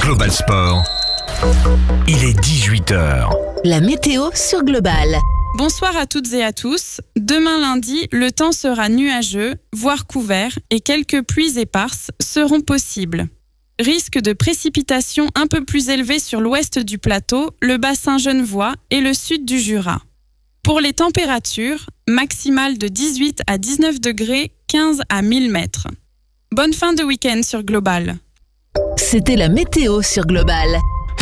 Global Sport. Il est 18h. La météo sur Global. Bonsoir à toutes et à tous. Demain lundi, le temps sera nuageux, voire couvert, et quelques pluies éparses seront possibles. Risque de précipitations un peu plus élevé sur l'ouest du plateau, le bassin genevois et le sud du Jura. Pour les températures, maximales de 18 à 19 degrés, 15 à 1000 mètres. Bonne fin de week-end sur Global. C'était la météo sur Global.